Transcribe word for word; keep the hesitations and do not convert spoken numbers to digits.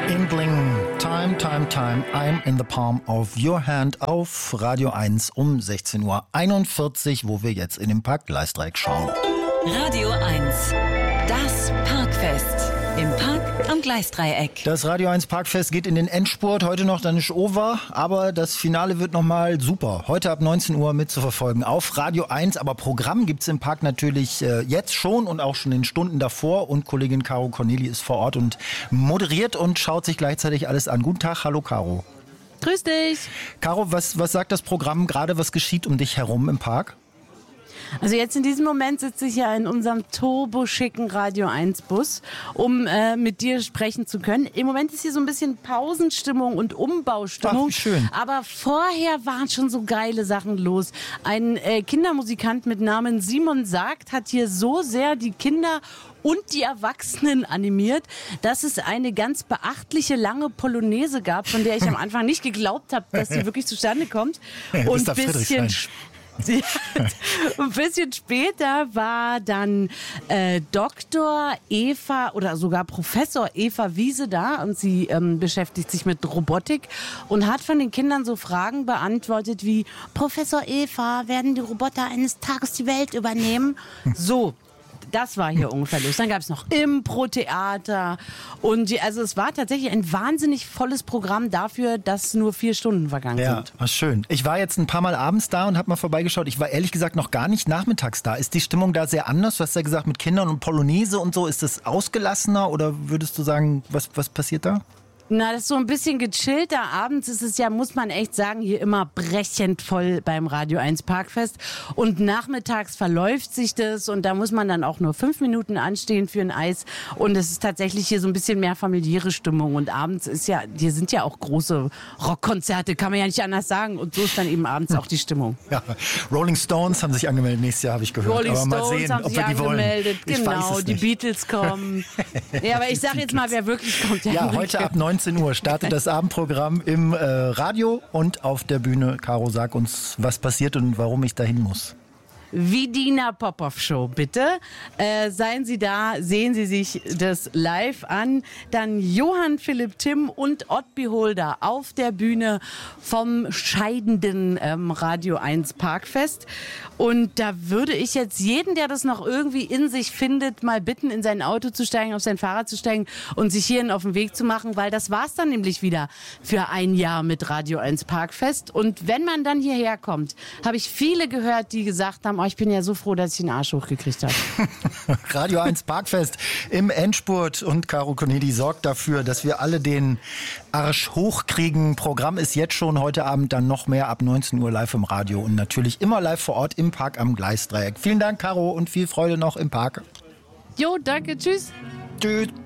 Inkling, Time, Time, Time, I'm in the palm of your hand auf Radio eins um sechzehn Uhr einundvierzig, wo wir jetzt in den Park Gleisdreieck schauen. Radio eins, das Parkfest im Park am Gleisdreieck. Das Radio eins Parkfest geht in den Endspurt. Heute noch, dann ist over, aber das Finale wird nochmal super. Heute ab neunzehn Uhr mitzuverfolgen auf Radio eins. Aber Programm gibt's im Park natürlich äh, jetzt schon und auch schon in den Stunden davor. Und Kollegin Caro Corneli ist vor Ort und moderiert und schaut sich gleichzeitig alles an. Guten Tag, hallo Caro. Grüß dich. Caro, was, was sagt das Programm gerade? Was geschieht um dich herum im Park? Also jetzt in diesem Moment sitze ich ja in unserem turboschicken Radio eins Bus, um äh, mit dir sprechen zu können. Im Moment ist hier so ein bisschen Pausenstimmung und Umbaustimmung. Ach, wie schön. Aber vorher waren schon so geile Sachen los. Ein äh, Kindermusikant mit Namen Simon Sagt hat hier so sehr die Kinder und die Erwachsenen animiert, dass es eine ganz beachtliche lange Polonaise gab, von der ich am Anfang nicht geglaubt habe, dass sie wirklich zustande kommt. Ja, und ein bisschen ein bisschen später war dann äh, Doktor Eva oder sogar Professor Eva Wiese da und sie ähm, beschäftigt sich mit Robotik und hat von den Kindern so Fragen beantwortet wie: Professor Eva, werden die Roboter eines Tages die Welt übernehmen? So. Das war hier ungefähr los. Dann gab es noch Impro-Theater und die, also es war tatsächlich ein wahnsinnig volles Programm dafür, dass nur vier Stunden vergangen ja, sind. Ja, schön. Ich war jetzt ein paar Mal abends da und habe mal vorbeigeschaut. Ich war ehrlich gesagt noch gar nicht nachmittags da. Ist die Stimmung da sehr anders? Du hast ja gesagt, mit Kindern und Polonaise und so. Ist das ausgelassener oder würdest du sagen, was, was passiert da? Na, das ist so ein bisschen gechillter. Abends ist es ja, muss man echt sagen, hier immer brechend voll beim Radio eins Parkfest. Und nachmittags verläuft sich das und da muss man dann auch nur fünf Minuten anstehen für ein Eis. Und es ist tatsächlich hier so ein bisschen mehr familiäre Stimmung. Und abends ist ja, hier sind ja auch große Rockkonzerte, kann man ja nicht anders sagen. Und so ist dann eben abends auch die Stimmung. Ja, Rolling Stones haben sich angemeldet nächstes Jahr, habe ich gehört. Rolling aber mal Stones sehen, haben ob sich wir die angemeldet, wollen. genau, die Beatles kommen. Ja, aber ich sage jetzt mal, wer wirklich kommt. Ja, heute ab neunzehn Uhr startet das Abendprogramm im äh, Radio und auf der Bühne. Caro, sag uns, was passiert und warum ich dahin muss. Widina Popov Show, bitte. Äh, seien Sie da, sehen Sie sich das live an. Dann Johann Philipp Timm und Ott Beholder auf der Bühne vom scheidenden ähm, Radio eins Parkfest. Und da würde ich jetzt jeden, der das noch irgendwie in sich findet, mal bitten, in sein Auto zu steigen, auf sein Fahrrad zu steigen und sich hierhin auf den Weg zu machen, weil das war's dann nämlich wieder für ein Jahr mit Radio eins Parkfest. Und wenn man dann hierher kommt, habe ich viele gehört, die gesagt haben, oh, ich bin ja so froh, dass ich den Arsch hochgekriegt habe. Radio eins Parkfest im Endspurt und Caro Corneli sorgt dafür, dass wir alle den Arsch hochkriegen. Programm ist jetzt schon heute Abend dann noch mehr ab neunzehn Uhr live im Radio und natürlich immer live vor Ort im Park am Gleisdreieck. Vielen Dank, Caro, und viel Freude noch im Park. Jo, danke, tschüss. Tschüss.